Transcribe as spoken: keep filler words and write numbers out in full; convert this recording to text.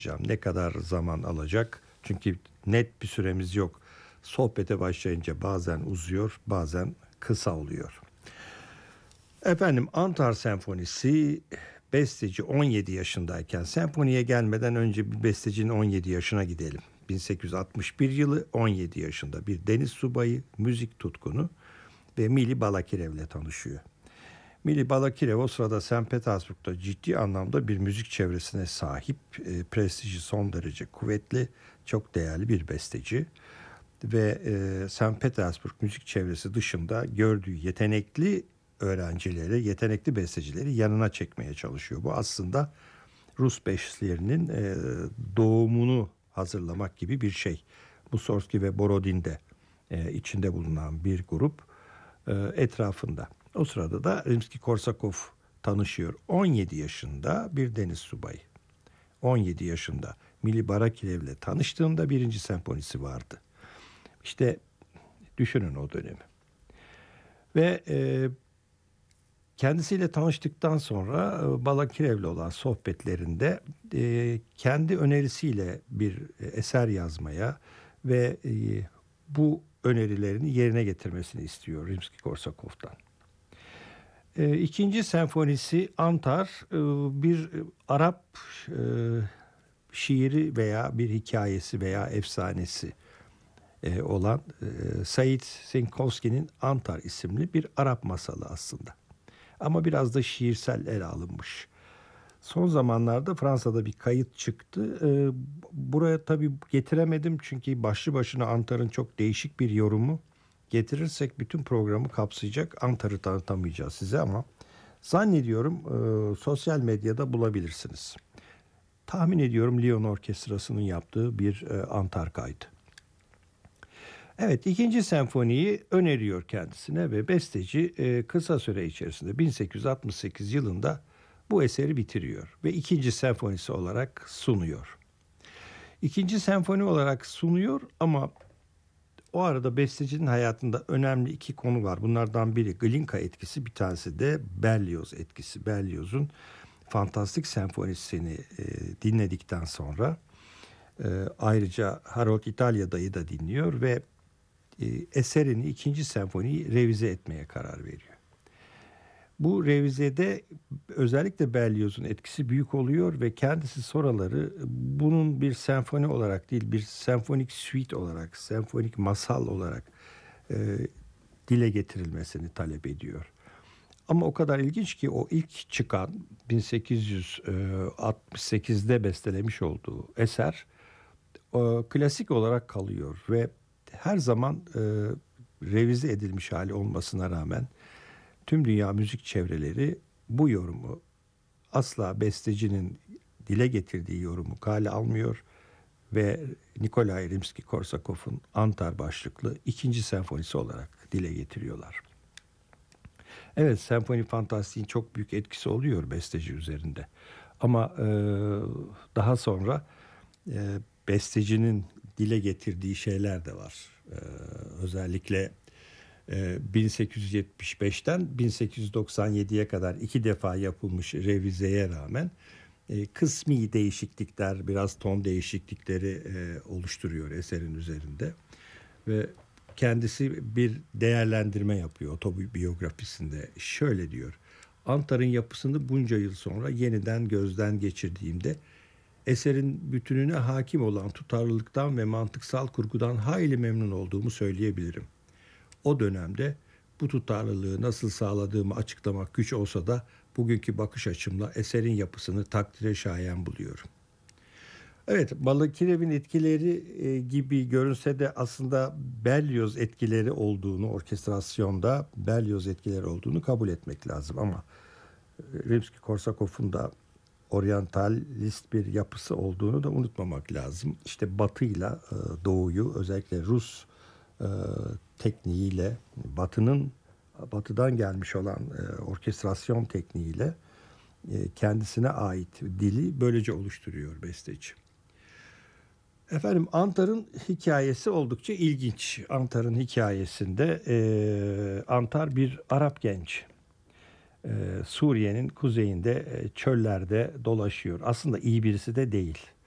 Ne kadar zaman alacak? Çünkü net bir süremiz yok. Sohbete başlayınca bazen uzuyor, bazen kısa oluyor. Efendim, Antar Senfonisi, besteci on yedi yaşındayken, senfoniye gelmeden önce bir bestecinin on yedi yaşına gidelim. bin sekiz yüz altmış bir yılı, on yedi yaşında bir deniz subayı, müzik tutkunu ve Mili Balakirev'le tanışıyor. Mili Balakirev o sırada Sankt Petersburg'da ciddi anlamda bir müzik çevresine sahip, e, prestiji son derece kuvvetli, çok değerli bir besteci. Ve e, Sankt Petersburg müzik çevresi dışında gördüğü yetenekli öğrencileri, yetenekli bestecileri yanına çekmeye çalışıyor. Bu aslında Rus bestecilerinin e, doğumunu hazırlamak gibi bir şey. Mussorgsky ve Borodin de e, içinde bulunan bir grup e, etrafında. O sırada da Rimski-Korsakov tanışıyor. on yedi yaşında bir deniz subayı. on yedi yaşında Mili Barakirev'le tanıştığında birinci senfonisi vardı. İşte düşünün o dönemi. Ve e, kendisiyle tanıştıktan sonra e, Balakirev'le olan sohbetlerinde e, kendi önerisiyle bir e, eser yazmaya ve e, bu önerilerini yerine getirmesini istiyor Rimski-Korsakov'tan. E, ikinci senfonisi Antar e, bir Arap e, şiiri veya bir hikayesi veya efsanesi e, olan e, Said Sinkovski'nin Antar isimli bir Arap masalı aslında. Ama biraz da şiirsel ele alınmış. Son zamanlarda Fransa'da bir kayıt çıktı. E, buraya tabii getiremedim çünkü başlı başına Antar'ın çok değişik bir yorumu. Getirirsek bütün programı kapsayacak, Antar'ı tanıtamayacağız size ama zannediyorum e, sosyal medyada bulabilirsiniz. Tahmin ediyorum Lyon Orkestrası'nın yaptığı bir e, Antar kaydı. Evet, ikinci senfoniyi öneriyor kendisine ve besteci e, kısa süre içerisinde bin sekiz yüz altmış sekiz yılında bu eseri bitiriyor ve ikinci senfonisi olarak sunuyor. İkinci senfoni olarak sunuyor ama o arada bestecinin hayatında önemli iki konu var. Bunlardan biri Glinka etkisi, bir tanesi de Berlioz etkisi. Berlioz'un Fantastik Senfonisini e, dinledikten sonra e, ayrıca Harold İtalya'dayı da dinliyor ve e, eserini, ikinci senfoniyi revize etmeye karar veriyor. Bu revizede özellikle Berlioz'un etkisi büyük oluyor ve kendisi sonraları bunun bir senfoni olarak değil, bir senfonik suite olarak, senfonik masal olarak e, dile getirilmesini talep ediyor. Ama o kadar ilginç ki o ilk çıkan bin sekiz yüz altmış sekizde bestelemiş olduğu eser e, klasik olarak kalıyor ve her zaman e, revize edilmiş hali olmasına rağmen tüm dünya müzik çevreleri bu yorumu, asla bestecinin dile getirdiği yorumu kale almıyor ve Nikolay Rimski-Korsakov'un Antar başlıklı ikinci senfonisi olarak dile getiriyorlar. Evet, senfoni fantastiğin çok büyük etkisi oluyor besteci üzerinde. Ama e, daha sonra e, bestecinin dile getirdiği şeyler de var. E, özellikle e, bin sekiz yüz yetmiş beşten bin sekiz yüz doksan yediye kadar iki defa yapılmış revizeye rağmen e, kısmi değişiklikler, biraz ton değişiklikleri e, oluşturuyor eserin üzerinde. Ve kendisi bir değerlendirme yapıyor otobiyografisinde. Şöyle diyor: Antar'ın yapısını bunca yıl sonra yeniden gözden geçirdiğimde eserin bütününe hakim olan tutarlılıktan ve mantıksal kurgudan hayli memnun olduğumu söyleyebilirim. O dönemde bu tutarlılığı nasıl sağladığımı açıklamak güç olsa da bugünkü bakış açımla eserin yapısını takdire şayan buluyorum. Evet, Balakirev'in etkileri e, gibi görünse de aslında Berlioz etkileri olduğunu, orkestrasyonda Berlioz etkileri olduğunu kabul etmek lazım. Ama Rimski-Korsakov'un da oryantalist bir yapısı olduğunu da unutmamak lazım. İşte Batı'yla e, Doğu'yu, özellikle Rus e, tekniğiyle, Batı'nın Batı'dan gelmiş olan e, orkestrasyon tekniğiyle e, kendisine ait dili böylece oluşturuyor besteci. Efendim, Antar'ın hikayesi oldukça ilginç. Antar'ın hikayesinde e, Antar bir Arap genç. E, Suriye'nin kuzeyinde e, çöllerde dolaşıyor. Aslında iyi birisi de değil.